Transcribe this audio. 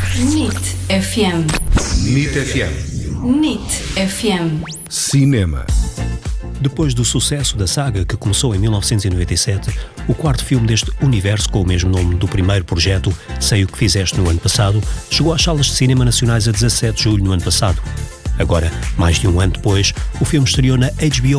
NIT FM. NIT FM. NIT FM. Cinema. Depois do sucesso da saga, que começou em 1997, o quarto filme deste universo, com o mesmo nome do primeiro projeto, Sei o que Fizeste no ano passado, chegou às salas de cinema nacionais a 17 de julho no ano passado. Agora, mais de um ano depois, o filme estreou na HBO